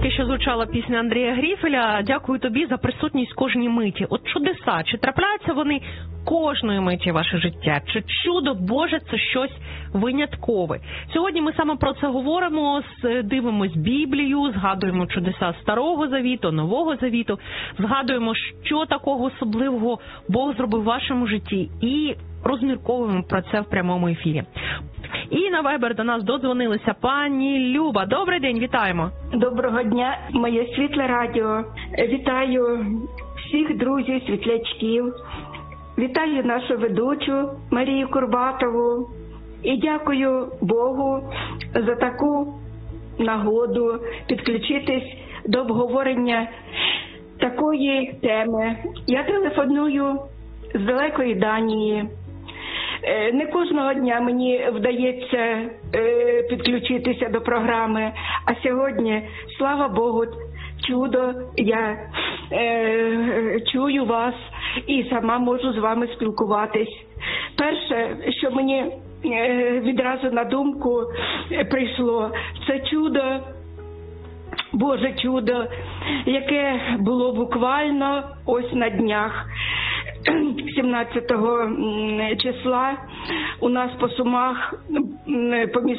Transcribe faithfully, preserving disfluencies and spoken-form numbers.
тільки що звучала пісня Андрія Гріфеля. Дякую тобі за присутність кожній миті. От чудеса, чи трапляються вони кожної миті ваше життя? Чи чудо Боже це щось виняткове? Сьогодні ми саме про це говоримо, дивимось Біблію, згадуємо чудеса Старого Завіту, Нового Завіту, згадуємо, що такого особливого Бог зробив в вашому житті і розмірковуємо про це в прямому ефірі. І на Viber до нас додзвонилися пані Люба. Добрий день, вітаємо. Доброго дня, моє світле радіо. Вітаю всіх друзів, світлячків. Вітаю нашу ведучу Марію Курбатову. І дякую Богу за таку нагоду підключитись до обговорення такої теми. Я телефоную з далекої Данії. Не кожного дня мені вдається підключитися до програми, а сьогодні, слава Богу, чудо, я е, чую вас і сама можу з вами спілкуватись. Перше, що мені е, відразу на думку прийшло, це чудо, Боже чудо, яке було буквально ось на днях. сімнадцятого числа у нас по Сумах, по місту